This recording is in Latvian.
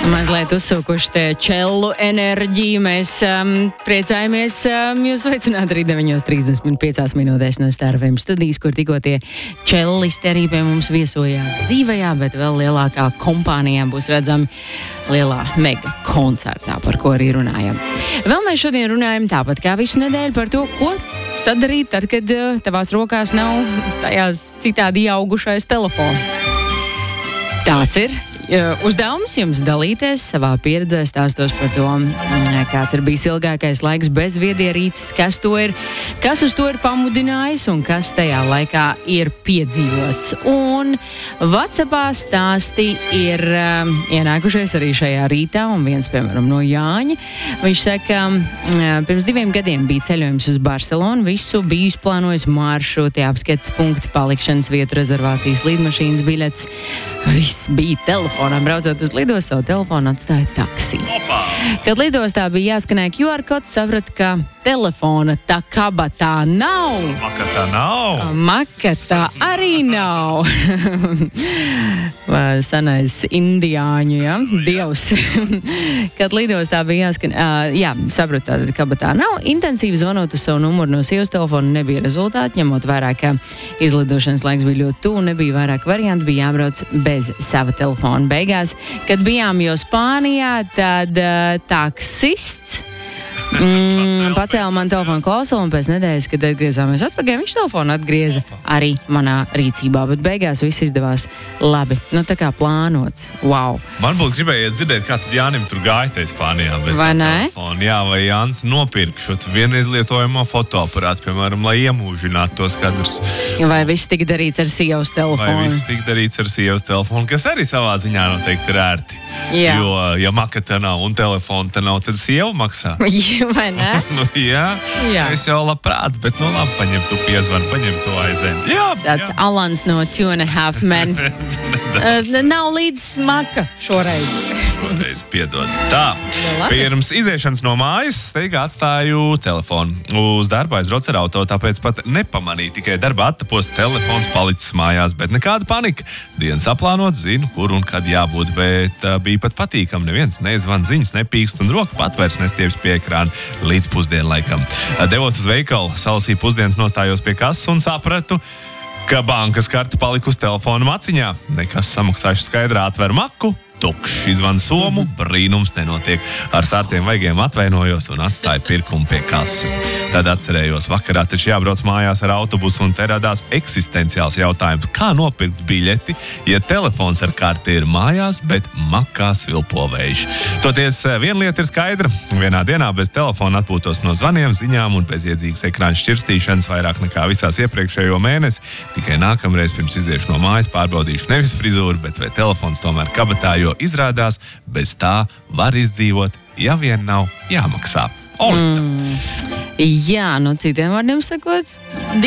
Mazliet uzsūkuši te čellu enerģiju. Mēs priecājamies jūs sveicināt arī 9:35 minūtēs no Star FM studijas, kur tikko tie čellisti arī pie mums viesojās dzīvajā, bet vēl lielākā kompānijā būs redzami lielā mega koncertā, par ko arī runājam. Vēl mēs šodien runājam tāpat kā visu nedēļu par to, ko sadarīt tad, kad tavās rokās nav tajās citādi ieaugušais telefons. Tāds ir uzdevums jums dalīties savā pieredzē, stāstos par to, kāds ir bijis ilgākais laiks bez viedierīces, kas uz to ir pamudinājis un kas tajā laikā ir piedzīvots. Un WhatsAppā stāsti ir ienākušies arī šajā rītā, un viens, piemēram, no Jāņa. Viņš saka, pirms 2 gadiem bija ceļojums uz Barcelonu, visu biju izplānojis maršruti, apskates punkti, palikšanas vietu, rezervācijas, lidmašīnas biļetes. Viss bija telefonā, braucot uz lidostu, savu telefonu atstāja taksī. Kad lidostā bija jāskanē QR kods, sapratu, ka telefona tā kabatā nav. Makatā nav. Makatā arī nav. Senais indiāņu, ja? Dievs. Kad lidostā bija jāskanē, sapratu, tātad kabatā nav. Intensīvi zvanot uz savu numuru no sievas telefona nebija rezultāti, ņemot vērā, ka izlidošanas laiks bija ļoti tuvu, nebija vairāk variantu, bija jābrauc bez sava telefona. Beigās, kad bijām jau Spānijā, tad taksists pacēla man telefonu klausulu, un pēc nedēļas, kad atgriezāmies atpakaļ, viņš telefonu atgrieza arī manā rīcībā, bet beigās viss izdevās labi. Nu, tā kā plānots. Wow. Man būtu gribējies dzirdēt, kā tad Jānim tur gāja te Spānijā bez telefona. Jā, vai Jānis nopirka šo vienizlietojamo fotoaparātu, piemēram, lai iemūžinātu tos kadrus. Vai viss tika darīts ar sievas telefonu? Vai viss tika darīts ar sievas telefonu, kas arī savā ziņā noteikti ir ērti. Jā. Jo, ja makata nav un telefona te nav, tad sieva maksā. Vai ne? Jā. Es jau labprāt, bet labi, paņem tu piezvanu, paņem to aizēnu. Tāds Alans no 2.5 Men. Nav līdz maka šoreiz. Piedod. Tā, pirms iziešanas no mājas steigā atstāju telefonu. Uz darbu aizbraucu ar auto, tāpēc pat nepamanīju, tikai darba attapos telefons palicis mājās, bet nekāda panika. Dienas aplānot, zinu, kur un kad jābūt, bet bija pat patīkami. Neviens nezvan ziņas, nepīkst un roka pat vairs nestiepjas pie ekrāna līdz pusdienlaikam. Devos uz veikalu, salasīju pusdienas, nostājos pie kases un sapratu, ka bankas karte palikusi telefona maciņā. Nekas, samaksājuši skaidrā, atver maku. Tukšs, izvan somu, brīnums nenotiek. Ar sārtiem vaigiem atvainojos un atstāju pirkumu pie kases. Tad atcerējos, vakarā taču jābrauc mājās ar autobusu un te radās eksistenciāls jautājums, kā nopirkt biļeti, ja telefons ar karti ir mājās, bet makā svilpo vējš. Toties viena lieta ir skaidra. Vienā dienā bez telefona atpūtos no zvaniem, ziņām un bezjēdzīgas ekrāna šķirstīšanas vairāk nekā visās iepriekšējo mēnesi. Tikai nākamreiz pirms iziešu no mājas pārbaudīšu nevis frizūru, bet vai telefons tomēr kabatā, jo izrādās, bez tā var izdzīvot, ja vien nav jāmaksā. Olita. Jā, no citiem vārdiem sakot,